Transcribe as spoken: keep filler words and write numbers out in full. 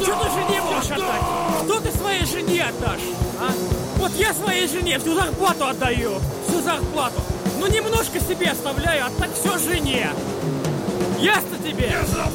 Что ты жене можешь отдать? Что ты своей жене отдашь? А? Вот я своей жене всю зарплату отдаю. Всю зарплату. Ну немножко себе оставляю, а так все жене. Ясно тебе?